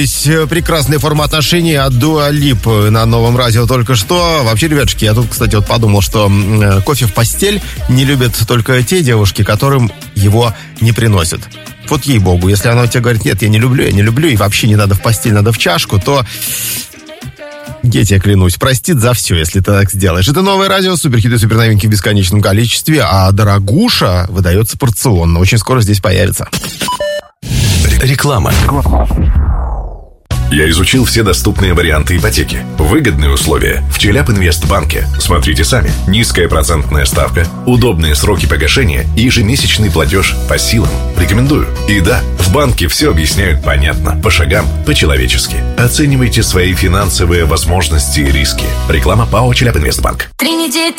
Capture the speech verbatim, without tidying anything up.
Прекрасная форма отношений от Дуа Липы на Новом радио только что. Вообще, ребятушки, я тут, кстати, вот подумал, что кофе в постель не любят только те девушки, которым его не приносят. Вот ей-богу, если она тебе говорит, нет, я не люблю, я не люблю, и вообще не надо в постель, надо в чашку, то... Я тебе клянусь, простит за все, если ты так сделаешь. Это Новое радио, суперхиты, суперновинки в бесконечном количестве, а дорогуша выдается порционно. Очень скоро здесь появится. Реклама. Я изучил все доступные варианты ипотеки. Выгодные условия в Челябинвестбанке. Смотрите сами. Низкая процентная ставка, удобные сроки погашения и ежемесячный платеж по силам. Рекомендую. И да, в банке все объясняют понятно, по шагам, по-человечески. Оценивайте свои финансовые возможности и риски. Реклама ПАО Челябинвестбанк. Три недели